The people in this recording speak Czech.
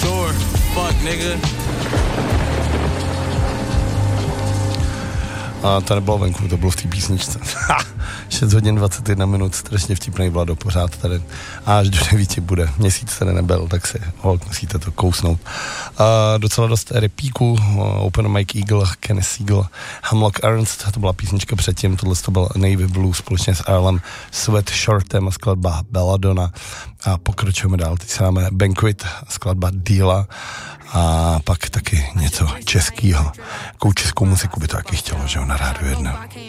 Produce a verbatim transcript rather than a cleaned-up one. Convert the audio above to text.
tour. Fuck, nigga. A to nebylo venku, to bylo v té písničce. šest hodin dvacet jedna minut, strašně vtipnej Vlado, pořád tady. A až do devíti bude, měsíc tady nebyl, tak si holt musíte to kousnout. A docela dost repíku, Open Mike Eagle, Kenny Siegel, Hemlock Ernst, to byla písnička předtím, tohle to byl Navy Blue společně s Earlem Sweatshirtem a skladba Belladonna. A pokračujeme dál, teď se dáme Banquet, skladba Díla a pak taky něco českýho. Jakou českou muziku by to taky chtělo, že jo, na Rádiu jedna.